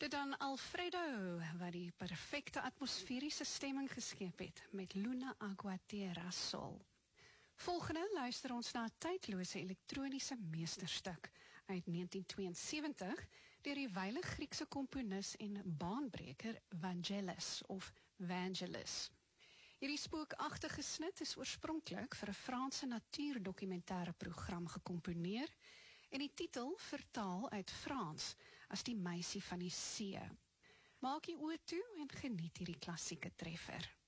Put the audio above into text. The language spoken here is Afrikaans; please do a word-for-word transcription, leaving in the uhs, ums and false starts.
Dit dan Alfredo, wat die perfecte atmosferiese stemming geskep het met Luna Aguatera Sol. Volgende luister ons na 'n tydlose elektroniese meesterstuk uit negentien tweeënsewentig deur die wyle Griekse komponis en baanbreker Vangelis of Vangelis. Hierdie spookagtige snit is oorspronklik vir 'n Franse natuurdokumentêre program gekomponeer en die titel vertaal uit Frans as Die Meisie van die See. Maak die oë toe en geniet hierdie klassieke treffer.